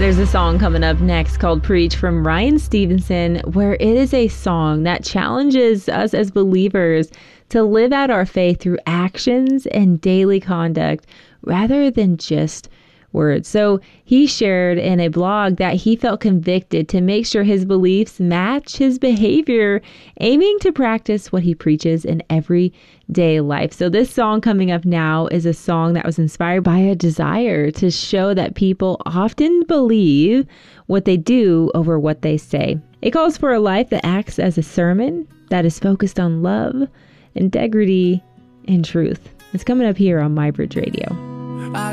There's a song coming up next called Preach from Ryan Stevenson, where it is a song that challenges us as believers to live out our faith through actions and daily conduct rather than just words. So he shared in a blog that he felt convicted to make sure his beliefs match his behavior, aiming to practice what he preaches in everyday life. So this song coming up now is a song that was inspired by a desire to show that people often believe what they do over what they say. It calls for a life that acts as a sermon that is focused on love, integrity, and truth. It's coming up here on MyBridge Radio.